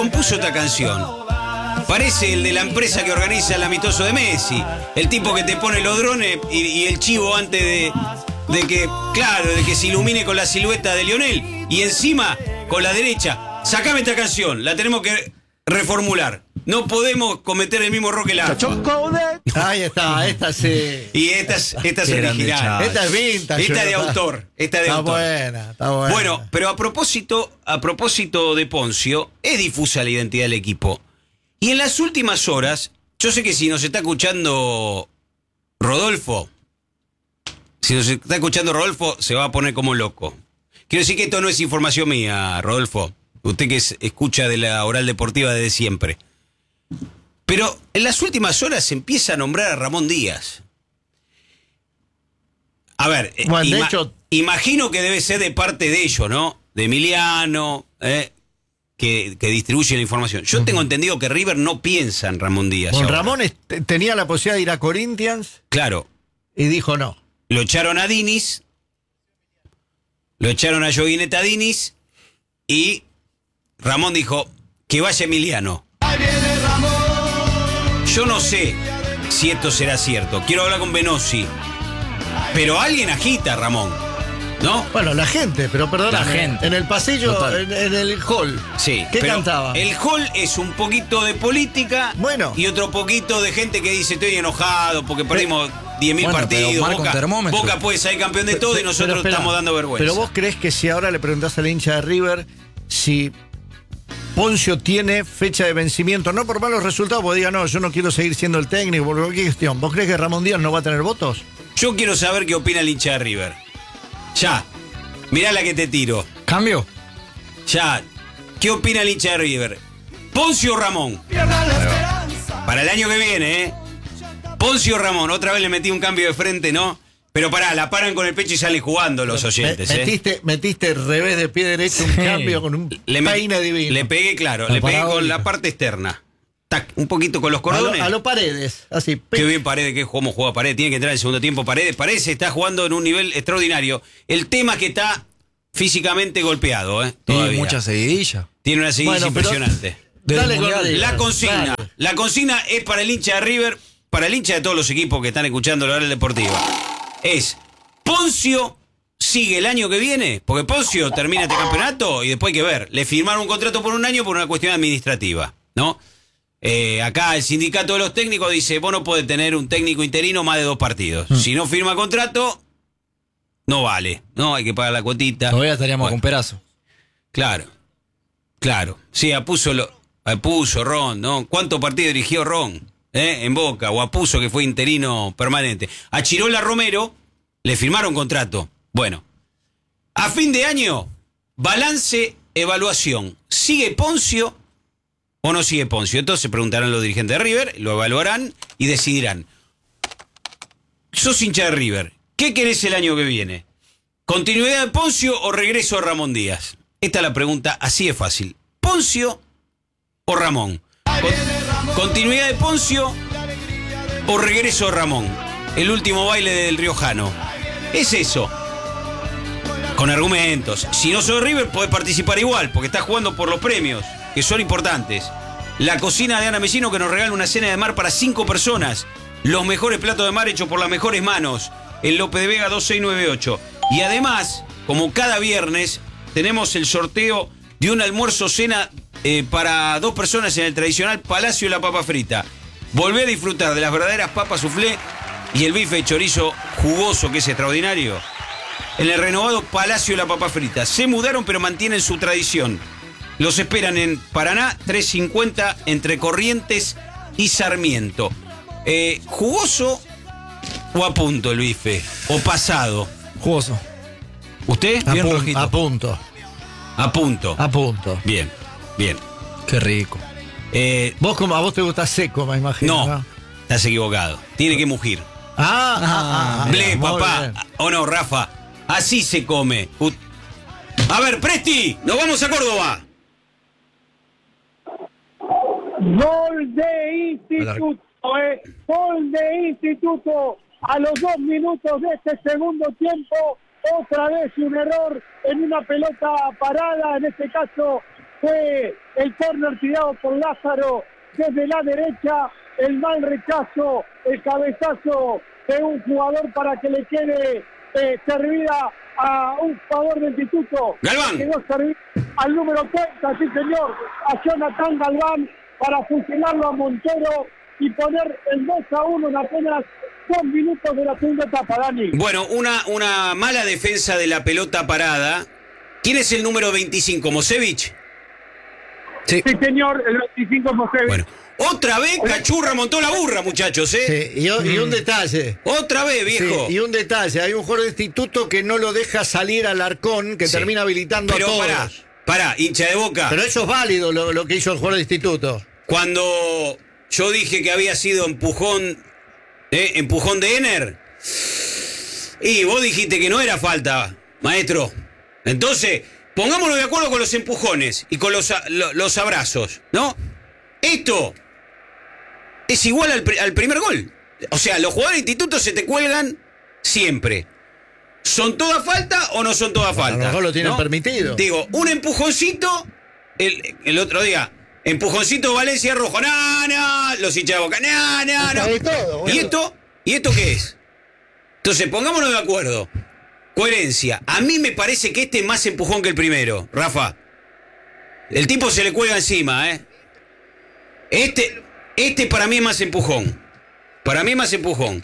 compuso esta canción. Parece el de la empresa que organiza el amistoso de Messi. El tipo que te pone los drones y el chivo antes de que se ilumine con la silueta de Lionel. Y encima, con la derecha, sacame esta canción, la tenemos que reformular. No podemos cometer el mismo error que la. Ahí está, esta sí. Y esta es original. Esta es vintage. Esta es de autor. Está buena. Bueno, pero a propósito de Poncio, es difusa la identidad del equipo. Y en las últimas horas, yo sé que si nos está escuchando Rodolfo, se va a poner como loco. Quiero decir que esto no es información mía, Rodolfo. Usted que escucha de la Oral Deportiva desde siempre. Pero en las últimas horas se empieza a nombrar a Ramón Díaz. A ver, bueno, de hecho, imagino que debe ser de parte de ellos, ¿no? De Emiliano, que distribuye la información. Yo tengo entendido que River no piensa en Ramón Díaz. Bueno, Ramón tenía la posibilidad de ir a Corinthians. Claro. Y dijo no. Lo echaron a Diniz. Lo echaron a Joguineta a Diniz. Y Ramón dijo que vaya Emiliano. Yo no sé si esto será cierto. Quiero hablar con Benossi. Pero alguien agita a Ramón, ¿no? Bueno, la gente, pero perdona. La gente. En el pasillo, en el hall. Sí. ¿Qué cantaba? El hall es un poquito de política. Bueno. Y otro poquito de gente que dice estoy enojado porque perdimos 10.000 partidos. Boca puede ser campeón de todo y nosotros estamos dando vergüenza. Pero vos creés que si ahora le preguntás al hincha de River si Poncio tiene fecha de vencimiento, no por malos resultados, porque diga no, yo no quiero seguir siendo el técnico, por cualquier cuestión. ¿Vos creés que Ramón Díaz no va a tener votos? Yo quiero saber qué opina el hincha de River. Ya. Mirá la que te tiro. ¿Cambio? Ya. ¿Qué opina el hincha de River? ¿Poncio o Ramón? Para el año que viene, ¿eh? Poncio o Ramón. Otra vez le metí un cambio de frente, ¿no? Pero pará, la paran con el pecho y salen jugando los oyentes, metiste revés de pie derecho un cambio con un peine divino. Le pegué, claro, le pegué con la parte externa. Tac, un poquito con los cordones. A lo Paredes, así. Qué bien Paredes, cómo juega Paredes. Tiene que entrar en el segundo tiempo. Paredes está jugando en un nivel extraordinario. El tema es que está físicamente golpeado, todavía. Y mucha seguidilla. Tiene una seguidilla impresionante. La consigna es para el hincha de River, para el hincha de todos los equipos que están escuchando la Hora Deportiva. Es, ¿Poncio sigue el año que viene? Porque Poncio termina este campeonato y después hay que ver. Le firmaron un contrato por un año por una cuestión administrativa, ¿no? Acá el sindicato de los técnicos dice, vos no podés tener un técnico interino más de 2 partidos. Si no firma contrato, no vale. No, hay que pagar la cuotita. Todavía estaríamos con Perazo. Claro. Sí, Apuso Ron, ¿no? ¿Cuántos partidos dirigió Ron? En Boca, o Apuso, que fue interino permanente. A Chirola Romero le firmaron contrato. Bueno, a fin de año, balance, evaluación. ¿Sigue Poncio o no sigue Poncio? Entonces preguntarán los dirigentes de River, lo evaluarán y decidirán. Sos hincha de River, ¿qué querés el año que viene? ¿Continuidad de Poncio o regreso a Ramón Díaz? Esta es la pregunta, así es fácil. ¿Poncio o Ramón? ¿Continuidad de Poncio o regreso a Ramón? El último baile del Riojano. Es eso. Con argumentos. Si no sos River, podés participar igual, porque estás jugando por los premios, que son importantes. La cocina de Ana Mellino, que nos regala una cena de mar para 5 personas. Los mejores platos de mar hechos por las mejores manos. En López de Vega 2698. Y además, como cada viernes, tenemos el sorteo de un almuerzo cena para 2 personas en el tradicional Palacio de la Papa Frita. Volvé a disfrutar de las verdaderas papas soufflé y el bife de chorizo jugoso, que es extraordinario, en el renovado Palacio de la Papa Frita. Se mudaron, pero mantienen su tradición. Los esperan en Paraná 350, entre Corrientes y Sarmiento. ¿Jugoso o a punto el bife? ¿O pasado? Jugoso. ¿Usted? Bien rojito. A punto. A punto. Bien. Qué rico. A vos te gusta seco, me imagino. No, estás equivocado. Tiene que mugir. Ble, papá. Bien. ¿O no, Rafa? Así se come. A ver, Presti, nos vamos a Córdoba. Gol de Instituto, Gol de Instituto a los 2 minutos de este segundo tiempo. Otra vez un error en una pelota parada, en este caso Fue el córner tirado por Lázaro desde la derecha, el mal rechazo, el cabezazo de un jugador para que le quede servida a un jugador del Instituto. Galván. Quedó servida al número 30, sí señor, a Jonathan Galván, para fusilarlo a Montero y poner el 2-1 en apenas 2 minutos de la segunda etapa, Dani. Bueno, una mala defensa de la pelota parada. ¿Quién es el número 25? ¿Mosevich? Sí. Sí, señor, el 25 Mosevich. Bueno, otra vez Cachurra montó la burra, muchachos, ¿eh? Sí, y un detalle. Otra vez, viejo. Sí, y un detalle, hay un jugador de Instituto que no lo deja salir al Arcón, que Sí. termina habilitando Pero a todos. pará, hincha de Boca. Pero eso es válido lo que hizo el jugador de Instituto. Cuando yo dije que había sido empujón de Ener, y vos dijiste que no era falta, maestro. Entonces, pongámonos de acuerdo con los empujones y con los abrazos, ¿no? Esto es igual al primer gol. O sea, los jugadores de Instituto se te cuelgan siempre. ¿Son todas falta o no son todas falta? A lo mejor lo tienen ¿no? permitido. Digo, un empujoncito, el otro día, empujoncito Valencia Rojo, no, los hinchas de Boca, no. De todo, bueno. ¿Y esto qué es? Entonces, pongámonos de acuerdo. Coherencia. A mí me parece que este es más empujón que el primero, Rafa. El tipo se le cuelga encima, ¿eh? Este para mí es más empujón. Para mí es más empujón.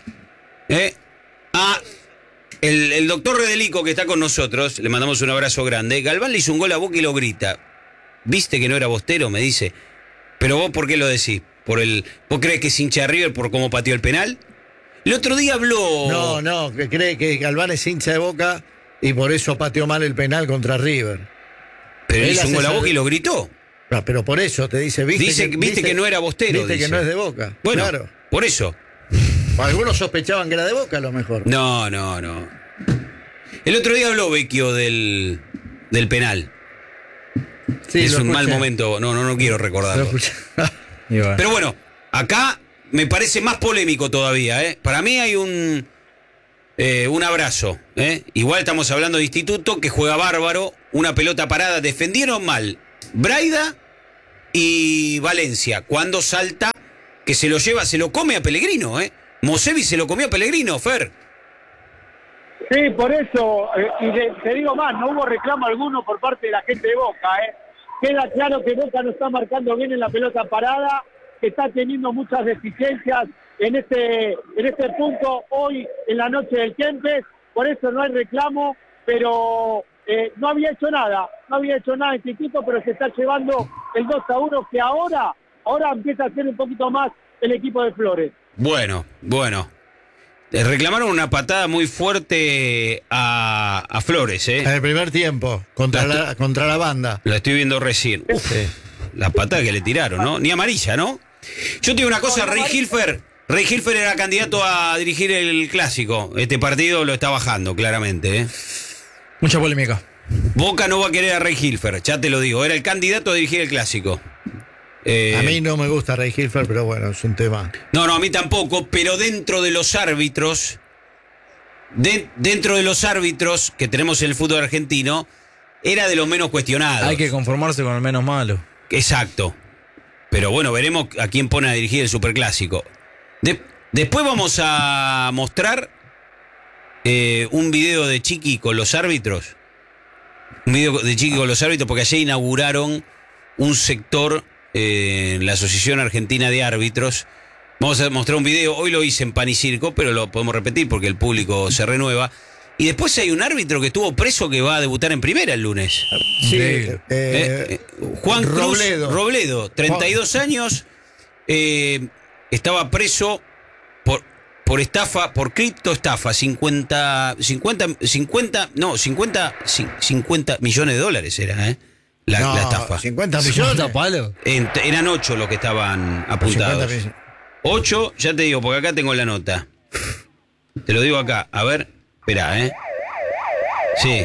El doctor Redelico que está con nosotros, le mandamos un abrazo grande. Galván le hizo un gol a Boca y lo grita. ¿Viste que no era Bostero? Me dice. Pero vos, ¿por qué lo decís? ¿Vos crees que es hincha de River por cómo pateó el penal? El otro día habló... No, que cree que Galván es hincha de Boca y por eso pateó mal el penal contra River. Pero le Él hizo un hace gol a esa- Boca y lo gritó. No, pero por eso te dice, viste que no era Bostero. Viste dice. que no es de Boca. Bueno, Claro. por eso. Algunos sospechaban que era de Boca a lo mejor. No. El otro día habló Vecchio del penal. Sí, es lo un mal escuché. momento. No quiero Lo recordarlo. escuché. Y bueno. Pero bueno, acá me parece más polémico todavía, ¿eh? Para mí hay un abrazo, ¿eh? Igual estamos hablando de Instituto, que juega bárbaro, una pelota parada, defendieron mal Braida y Valencia. Cuando salta, que se lo lleva, se lo come a Pellegrino, ¿eh? Mosevi se lo comió a Pellegrino, Fer. Sí, por eso, te digo más, no hubo reclamo alguno por parte de la gente de Boca, Queda claro que Boca no está marcando bien en la pelota parada, que está teniendo muchas deficiencias en este punto hoy en la noche del Kempes, por eso no hay reclamo, pero no había hecho nada Instituto, pero se está llevando el 2-1 que ahora empieza a ser un poquito más el equipo de Flores. Bueno. Reclamaron una patada muy fuerte a Flores, ¿eh? En el primer tiempo, contra la banda. La estoy viendo recién. Uf, la patada que le tiraron, ¿no? Ni amarilla, ¿no? Yo te digo una cosa, Rey Hilfer era candidato a dirigir el Clásico. Este partido lo está bajando, claramente, ¿eh? Mucha polémica. Boca no va a querer a Rey Hilfer, ya te lo digo. Era el candidato a dirigir el Clásico. A mí no me gusta Rey Hilfer, pero bueno, es un tema. No, a mí tampoco, pero dentro de los árbitros, que tenemos en el fútbol argentino, era de los menos cuestionados. Hay que conformarse con el menos malo. Exacto. Pero bueno, veremos a quién pone a dirigir el Superclásico. Después vamos a mostrar un video de Chiqui con los árbitros. Porque ayer inauguraron un sector en la Asociación Argentina de Árbitros. Vamos a mostrar un video. Hoy lo hice en Pan y Circo, pero lo podemos repetir porque el público se renueva. Y después hay un árbitro que estuvo preso que va a debutar en primera el lunes. Sí, Juan Cruz Robledo. 32 años, estaba preso por estafa, por criptoestafa, 50 millones de dólares era, la estafa. 50 millones. Palo. Eran 8 los que estaban apuntados. 50 millones. 8, ya te digo, porque acá tengo la nota. Te lo digo acá, a ver, espera, Sí.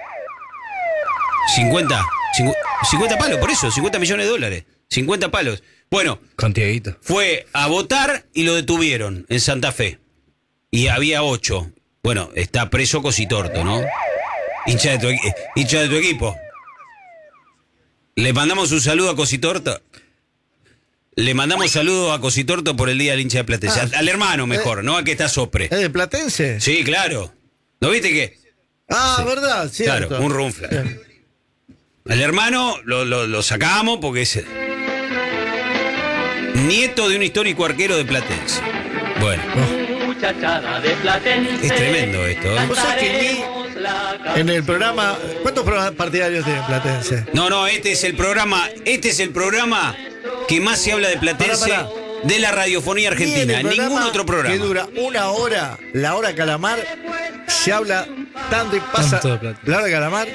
50 palos, por eso, 50 millones de dólares. 50 palos. Bueno, Cantidadito. fue a votar y lo detuvieron en Santa Fe. Y había 8. Bueno, está preso Cositorto, ¿no? Hincha de tu equipo. Le mandamos un saludo a Cositorto. Le mandamos saludo a Cositorto por el día del hincha de Platense. Al hermano mejor, no a que está sopre. ¿Es de Platense? Sí, claro. ¿No viste qué? Ah, Sí. verdad, cierto. Claro, un runfla. Bien. Al hermano lo sacamos porque es nieto de un histórico arquero de Platense. Bueno, Muchachada de Platense. es tremendo esto, ¿eh? ¿Vos sabés que en el programa, ¿cuántos programas partidarios tiene Platense? No, este es el programa que más se habla de Platense Pará. de la radiofonía argentina. Ni en el Ningún programa otro programa. que dura una hora, la hora Calamar, se habla tanto y pasa. Tanto de Platense. La hora Calamar.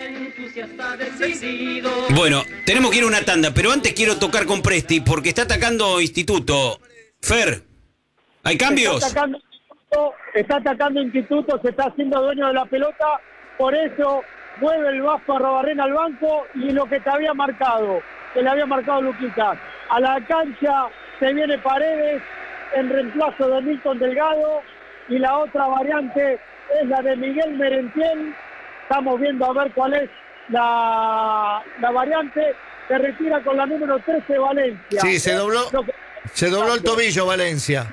Bueno, tenemos que ir a una tanda, pero antes quiero tocar con Presti porque está atacando Instituto. Fer, ¿hay cambios? Está atacando Instituto, se está haciendo dueño de la pelota, por eso mueve el Vasco Arrobarrena al banco y lo que te había marcado, que le había marcado Luquitas. A la cancha se viene Paredes en reemplazo de Milton Delgado y la otra variante es la de Miguel Merentiel. Estamos viendo a ver cuál es la variante. Se retira con la número 13 Valencia. Sí, se dobló el tobillo Valencia.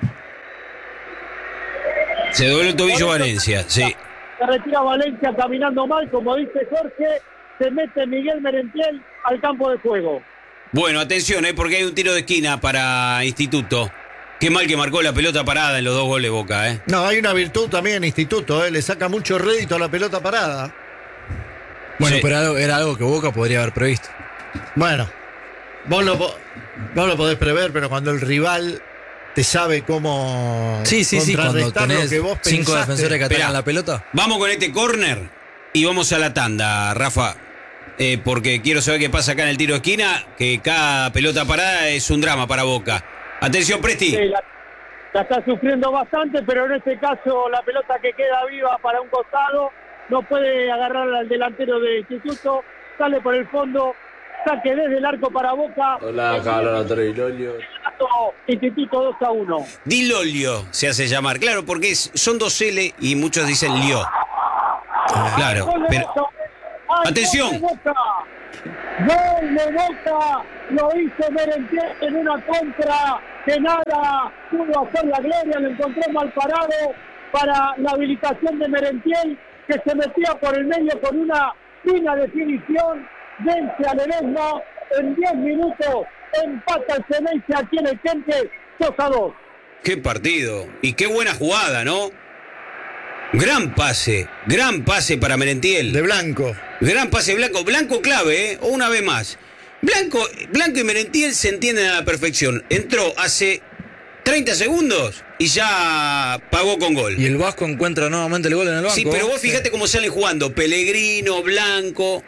Se dobló el tobillo Valencia, sí. Se retira Valencia caminando mal, como dice Jorge. Se mete Miguel Merentiel al campo de juego. Bueno, atención, porque hay un tiro de esquina para Instituto. Qué mal que marcó la pelota parada en los 2 goles Boca, No, hay una virtud también en Instituto, le saca mucho rédito a la pelota parada. Bueno, Sí. pero era algo que Boca podría haber previsto. Bueno, vos lo podés prever, pero cuando el rival te sabe cómo Sí, cuando contrarrestar lo tenés que vos 5 pensaste. defensores que atacan Esperá. la pelota. Vamos con este córner y vamos a la tanda, Rafa. Porque quiero saber qué pasa acá en el tiro de esquina, que cada pelota parada es un drama para Boca. Atención, Presti. Sí, la está sufriendo bastante, pero en este caso la pelota que queda viva para un costado no puede agarrar al delantero de Instituto, sale por el fondo, saque desde el arco para Boca. Hola, Carlos Dilolio. Instituto 2-1. Dilolio se hace llamar. Claro, porque son 2 L y muchos dicen Lio. Claro, Gol de pero... Boca. ¡Ay, Atención. Gol de Boca! Gol de Boca, lo hizo Merentiel en una contra que nada pudo hacer la Gloria, lo encontró mal parado para la habilitación de Merentiel, que se metía por el medio con una fina definición, vence a Ledesma en 10 minutos, empata el Ceneice aquí en el Kempes 2-2. Qué partido. Y qué buena jugada, ¿no? Gran pase para Merentiel. De blanco. Gran pase Blanco. Blanco clave, una vez más. Blanco y Merentiel se entienden a la perfección. Entró hace 30 segundos y ya pagó con gol. Y el Vasco encuentra nuevamente el gol en el banco. Sí, pero vos fíjate cómo salen jugando. Pellegrino, Blanco.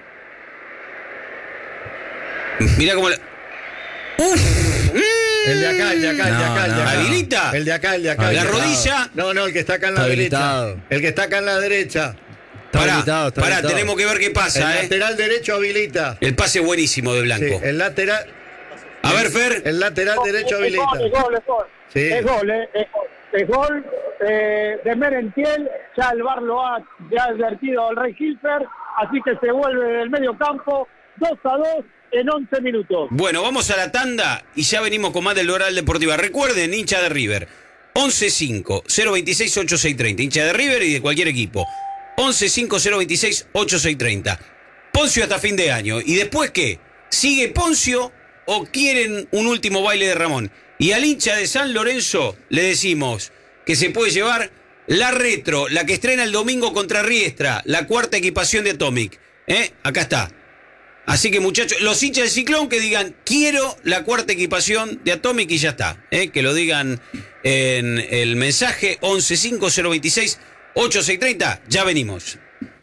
Mirá cómo la... ¡Uf! El de acá. ¿Habilita? El de acá. La rodilla. No, el que está acá en la Está derecha. habilitado. El que está acá en la derecha. Está habilitado. Tenemos que ver qué El pasa, lateral derecho habilita. El pase buenísimo de Blanco. Sí, el lateral. A ver, Fer. El lateral derecho habilita. Es gol. Sí. Es gol de Merentiel. Ya el VAR lo ha advertido al Rey Hilfer, así que se vuelve del medio campo 2-2 en 11 minutos. Bueno, vamos a la tanda y ya venimos con más del Oral Deportiva. Recuerden, hincha de River, 11-5-026-8630. Hincha de River y de cualquier equipo. 11-5-026-8630. Poncio hasta fin de año. ¿Y después qué? ¿Sigue Poncio o quieren un último baile de Ramón? Y al hincha de San Lorenzo le decimos que se puede llevar la retro, la que estrena el domingo contra Riestra, la 4ª equipación de Atomic. Acá está. Así que, muchachos, los hinchas del Ciclón que digan, quiero la 4ª equipación de Atomic y ya está. Que lo digan en el mensaje 11-5-026-8630. Ya venimos.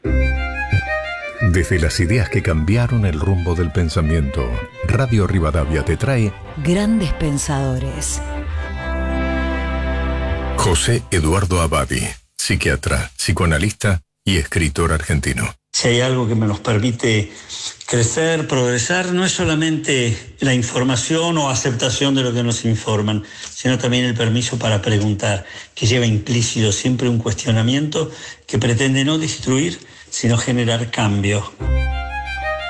Desde las ideas que cambiaron el rumbo del pensamiento, Radio Rivadavia te trae Grandes Pensadores. José Eduardo Abadi, psiquiatra, psicoanalista y escritor argentino. Si hay algo que nos permite crecer, progresar, no es solamente la información o aceptación de lo que nos informan, sino también el permiso para preguntar, que lleva implícito siempre un cuestionamiento que pretende no destruir, sino generar cambio.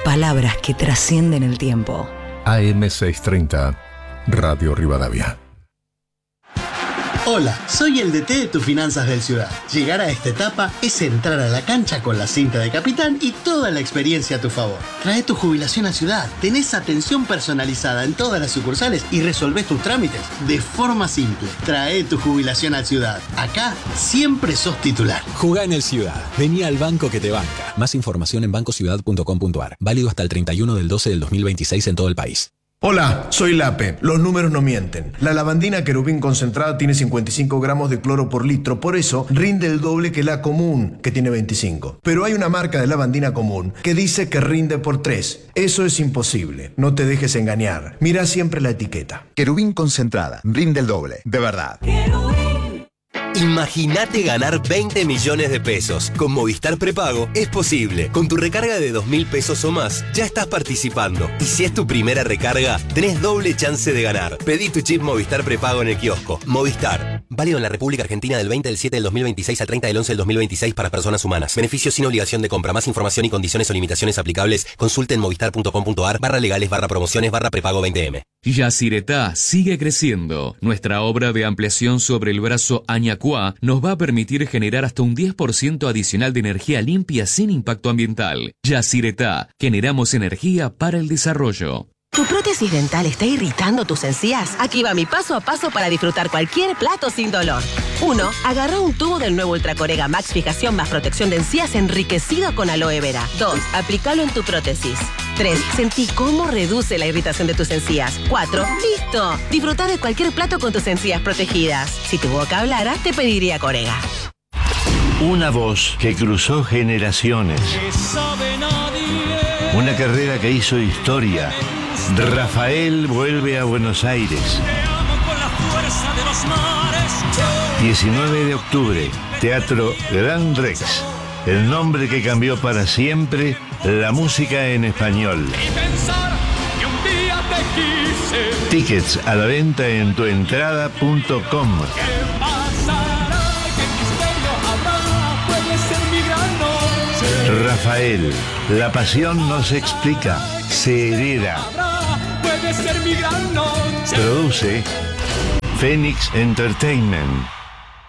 Palabras que trascienden el tiempo. AM630, Radio Rivadavia. Hola, soy el DT de tus finanzas del Ciudad. Llegar a esta etapa es entrar a la cancha con la cinta de capitán y toda la experiencia a tu favor. Trae tu jubilación a Ciudad, tenés atención personalizada en todas las sucursales y resolvés tus trámites de forma simple. Trae tu jubilación a Ciudad. Acá siempre sos titular. Jugá en el Ciudad. Vení al banco que te banca. Más información en bancociudad.com.ar. Válido hasta el 31/12/2026 en todo el país. Hola, soy Lape. Los números no mienten. La lavandina Querubín concentrada tiene 55 gramos de cloro por litro, por eso rinde el doble que la común, que tiene 25. Pero hay una marca de lavandina común que dice que rinde por 3. Eso es imposible. No te dejes engañar. Mira siempre la etiqueta. Querubín concentrada. Rinde el doble. De verdad. Imagínate ganar 20 millones de pesos. Con Movistar Prepago es posible. Con tu recarga de 2.000 pesos o más, ya estás participando. Y si es tu primera recarga, tenés doble chance de ganar. Pedí tu chip Movistar Prepago en el kiosco. Movistar. Válido en la República Argentina del 20/7/2026 al 30/11/2026 para personas humanas. Beneficios sin obligación de compra. Más información y condiciones o limitaciones aplicables. Consulte en movistar.com.ar/legales/prepago 20M. Yacyretá sigue creciendo. Nuestra obra de ampliación sobre el brazo Añacuá nos va a permitir generar hasta un 10% adicional de energía limpia sin impacto ambiental. Yacyretá, generamos energía para el desarrollo. ¿Tu prótesis dental está irritando tus encías? Aquí va mi paso a paso para disfrutar cualquier plato sin dolor. 1. Agarra un tubo del nuevo Ultracorega Max Fijación más protección de encías enriquecido con aloe vera. 2. Aplícalo en tu prótesis. 3. Sentí cómo reduce la irritación de tus encías. 4. ¡Listo! Disfruta de cualquier plato con tus encías protegidas. Si tu boca hablara, te pediría Corega. Una voz que cruzó generaciones. Una carrera que hizo historia. Rafael vuelve a Buenos Aires. 19 de octubre, Teatro Gran Rex. El nombre que cambió para siempre la música en español. Tickets a la venta en tuentrada.com. Rafael, la pasión no se explica, se hereda. Produce Phoenix Entertainment.